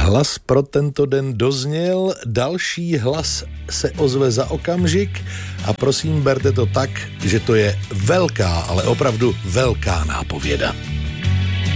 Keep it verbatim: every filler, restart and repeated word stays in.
Hlas pro tento den dozněl, další hlas se ozve za okamžik a prosím, berte to tak, že to je velká, ale opravdu velká nápověda.